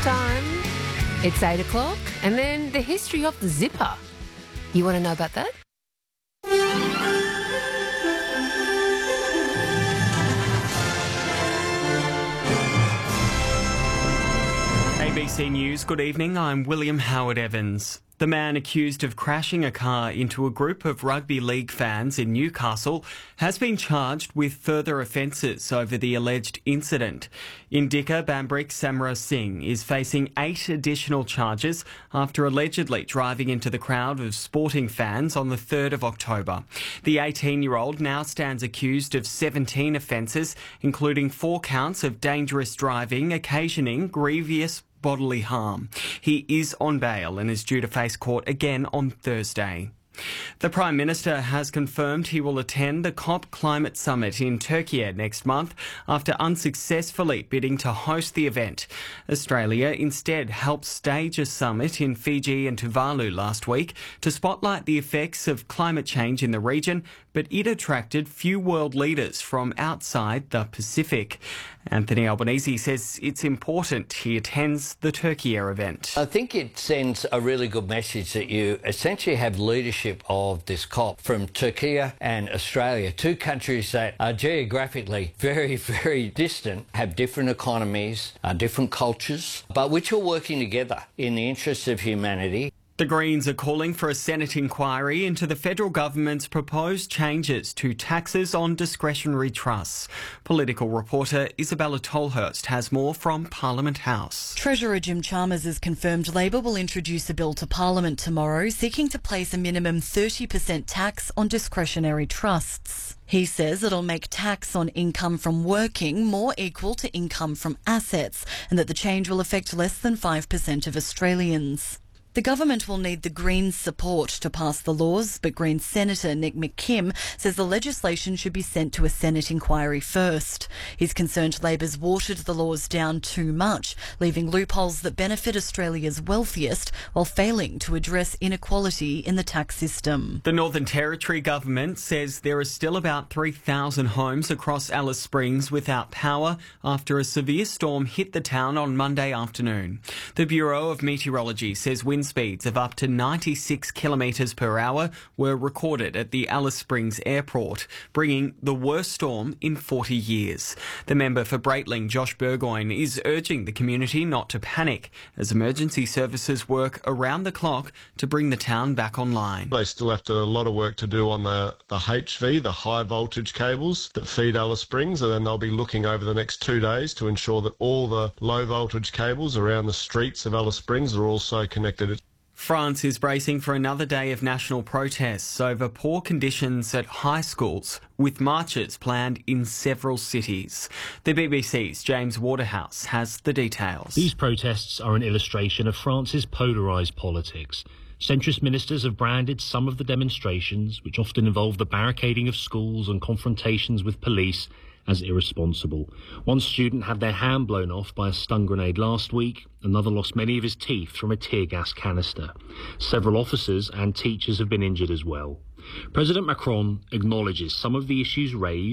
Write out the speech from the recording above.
time. It's 8 o'clock. And then the history of the zipper. You want to know about that? ABC News, good evening. I'm William Howard Evans. The man accused of crashing a car into a group of rugby league fans in Newcastle has been charged with further offences over the alleged incident. Indika Bambrik Samra Singh is facing 8 additional charges after allegedly driving into the crowd of sporting fans on the 3rd of October. The 18-year-old now stands accused of 17 offences, including 4 counts of dangerous driving, occasioning grievous bodily harm. He is on bail and is due to face court again on Thursday. The Prime Minister has confirmed he will attend the COP Climate Summit in Turkey next month after unsuccessfully bidding to host the event. Australia instead helped stage a summit in Fiji and Tuvalu last week to spotlight the effects of climate change in the region, but it attracted few world leaders from outside the Pacific. Anthony Albanese says it's important he attends the Turkey event. I think it sends a really good message that you essentially have leadership of this COP from Turkey and Australia, 2 countries that are geographically very, very distant, have different economies, different cultures, but which are working together in the interests of humanity. The Greens are calling for a Senate inquiry into the federal government's proposed changes to taxes on discretionary trusts. Political reporter Isabella Tolhurst has more from Parliament House. Treasurer Jim Chalmers has confirmed Labor will introduce a bill to Parliament tomorrow seeking to place a minimum 30% tax on discretionary trusts. He says it'll make tax on income from working more equal to income from assets and that the change will affect less than 5% of Australians. The government will need the Greens' support to pass the laws, but Greens Senator Nick McKim says the legislation should be sent to a Senate inquiry first. He's concerned Labor's watered the laws down too much, leaving loopholes that benefit Australia's wealthiest while failing to address inequality in the tax system. The Northern Territory government says there are still about 3,000 homes across Alice Springs without power after a severe storm hit the town on Monday afternoon. The Bureau of Meteorology says wind speeds of up to 96 kilometres per hour were recorded at the Alice Springs Airport, bringing the worst storm in 40 years. The member for Breitling, Josh Burgoyne, is urging the community not to panic as emergency services work around the clock to bring the town back online. They still have a lot of work to do on the HV, the high voltage cables that feed Alice Springs, and then they'll be looking over the next 2 days to ensure that all the low voltage cables around the streets of Alice Springs are also connected. France is bracing for another day of national protests over poor conditions at high schools, with marches planned in several cities. The BBC's James Waterhouse has the details. These protests are an illustration of France's polarised politics. Centrist ministers have branded some of the demonstrations, which often involve the barricading of schools and confrontations with police, as irresponsible. One student had their hand blown off by a stun grenade last week. Another lost many of his teeth from a tear gas canister. Several officers and teachers have been injured as well. President Macron acknowledges some of the issues raised